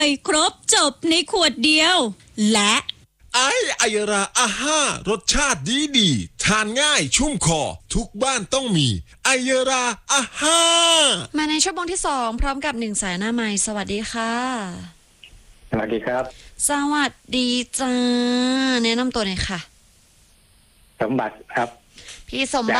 ครบจบในขวดเดียวและไอยราอาห้ารสชาติดีทานง่ายชุ่มคอทุกบ้านต้องมีไอยราอาห้ามาในชั่วโมงที่2พร้อมกับ1สายหน้าไมค์สวัสดีค่ะสวัสดีครับสวัสดีจ้าแนะนำตัวหน่อยค่ะสมบัติครับพี่สมบัติ